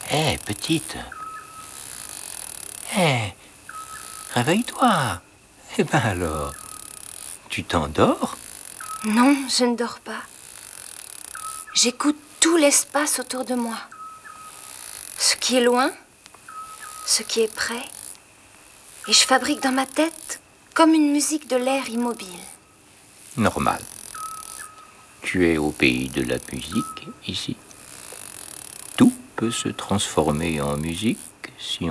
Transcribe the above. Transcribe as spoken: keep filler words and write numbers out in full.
Hé, petite. Hé, réveille-toi. Eh ben alors, tu t'endors? Non, je ne dors pas. J'écoute tout l'espace autour de moi. Ce qui est loin, ce qui est près. Et je fabrique dans ma tête comme une musique de l'air immobile. Normal. Tu es au pays de la musique, ici. Tout peut se transformer en musique si